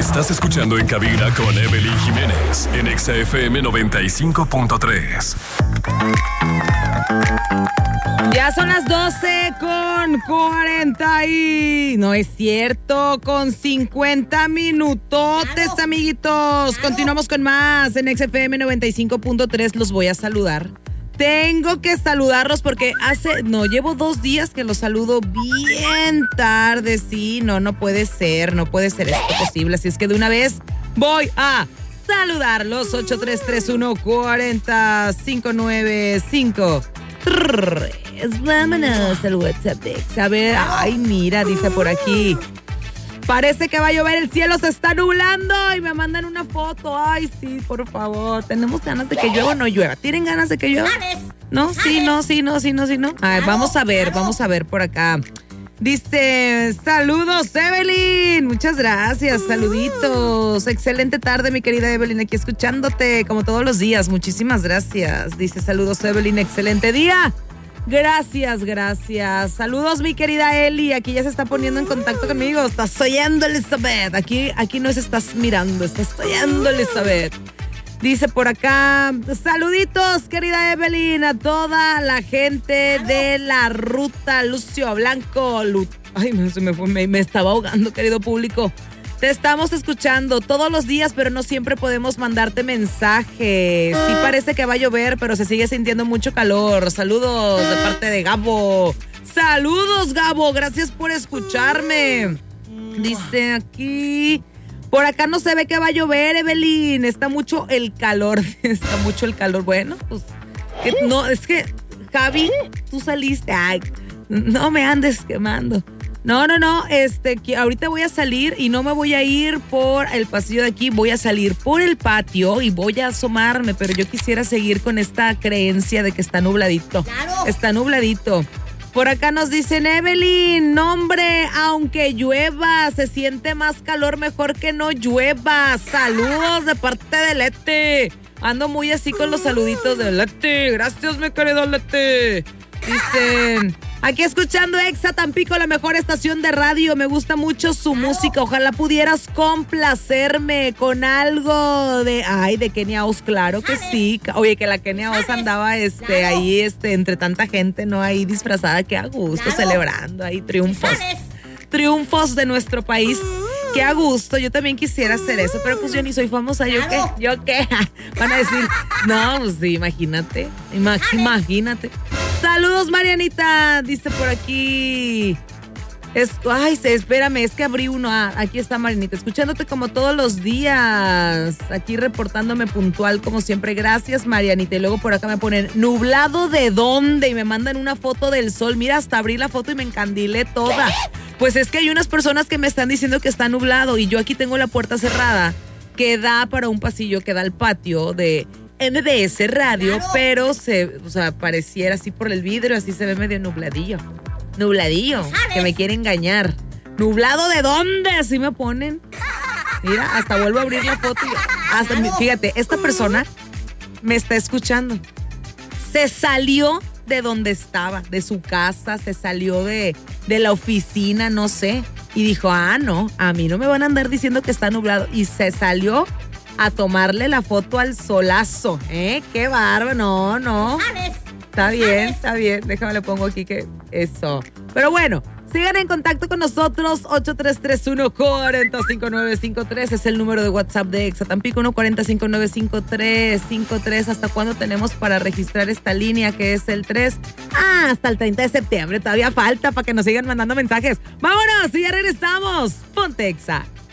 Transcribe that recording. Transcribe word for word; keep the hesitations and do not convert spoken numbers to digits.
Estás escuchando En Cabina con Evelyn Jiménez en Exa F M noventa y cinco punto tres. Ya son las doce con cuarenta y... No es cierto, con cincuenta minutotes, claro, amiguitos. Claro. Continuamos con más en Exa F M noventa y cinco punto tres. Los voy a saludar. Tengo que saludarlos porque hace... No, llevo dos días que los saludo bien tarde. Sí, no, no puede ser. No puede ser esto posible. Así es que de una vez voy a saludarlos. ocho tres tres uno, cuatro cero, cinco nueve cinco. Vámonos al WhatsApp de Exa. A ver, ay, mira, dice por aquí. Parece que va a llover, el cielo se está nublando y me mandan una foto. Ay, sí, por favor. ¿Tenemos ganas de que llueva o no llueva? ¿Tienen ganas de que llueva? ¿Sabes? No, ¿Sabes? sí, no, sí, no, sí, no, sí, no. A ver, vamos a ver, vamos a ver por acá. Dice, saludos, Evelyn. Muchas gracias, saluditos. Excelente tarde, mi querida Evelyn, aquí escuchándote como todos los días. Muchísimas gracias. Dice, saludos, Evelyn, excelente día. Gracias, gracias. Saludos, mi querida Eli. Aquí ya se está poniendo en contacto conmigo. Estás oyendo, Elizabeth. Aquí, aquí no es estás mirando, estás oyendo, Elizabeth. Dice por acá, saluditos, querida Evelyn, a toda la gente de la ruta Lucio Blanco. Lu- Ay, se me, fue, me, me estaba ahogando, querido público. Te estamos escuchando todos los días, pero no siempre podemos mandarte mensajes. Sí parece que va a llover, pero se sigue sintiendo mucho calor. Saludos de parte de Gabo. Saludos, Gabo. Gracias por escucharme. Dice aquí... Por acá no se ve que va a llover, Evelyn. Está mucho el calor. Está mucho el calor. Bueno, pues... Que, no, es que... Javi, tú saliste. Ay, no me andes quemando. No, no, no, este, que ahorita voy a salir y no me voy a ir por el pasillo de aquí, voy a salir por el patio y voy a asomarme, pero yo quisiera seguir con esta creencia de que está nubladito. Claro. Está nubladito. Por acá nos dicen, Evelyn, no, hombre, aunque llueva, se siente más calor, mejor que no llueva. Saludos de parte de Lete. Ando muy así con los saluditos de Lete. Gracias, mi querido Lete. Dicen, aquí escuchando Exa Tampico, la mejor estación de radio. Me gusta mucho su música. Ojalá pudieras complacerme con algo de... Ay, de Kenia Os, claro que sí. Oye, que la Kenia Os andaba este, ahí este, entre tanta gente, ¿no? Ahí disfrazada, que a gusto, celebrando ahí triunfos. Triunfos de nuestro país. Qué a gusto, yo también quisiera hacer eso, pero pues yo ni soy famosa, ¿yo qué? ¿Yo qué? Van a decir, no, pues sí, imagínate, imag- imagínate. Saludos, Marianita, dice por aquí. Es, ay, se, espérame, es que abrí uno. Ah, aquí está Marianita, escuchándote como todos los días. Aquí reportándome puntual como siempre. Gracias, Marianita. Y luego por acá me ponen, ¿nublado de dónde? Y me mandan una foto del sol. Mira, hasta abrí la foto y me encandilé toda. Pues es que hay unas personas que me están diciendo que está nublado y yo aquí tengo la puerta cerrada que da para un pasillo que da al patio de M B S Radio, claro, pero se, o sea, pareciera así por el vidrio, así se ve medio nubladillo. Nubladillo, ¿sabes? Que me quiere engañar. ¿Nublado de dónde? Así me ponen. Mira, hasta vuelvo a abrir la foto y hasta, fíjate, esta persona me está escuchando. Se salió de donde estaba, de su casa, se salió de, de la oficina, no sé, y dijo, ah, no, a mí no me van a andar diciendo que está nublado, y se salió a tomarle la foto al solazo, ¿eh? Qué bárbaro, no, no. ¿Sabes? Está bien, está bien, déjame le pongo aquí que eso. Pero bueno, sigan en contacto con nosotros, ocho tres tres uno, cuatro cero, cinco nueve cinco tres es el número de WhatsApp de Exa Tampico, uno cuatro cero, cinco nueve cinco tres cinco tres. ¿Hasta cuándo tenemos para registrar esta línea que es el tres? Ah, hasta el treinta de septiembre, todavía falta para que nos sigan mandando mensajes. ¡Vámonos! Y ya regresamos. Ponte Exa.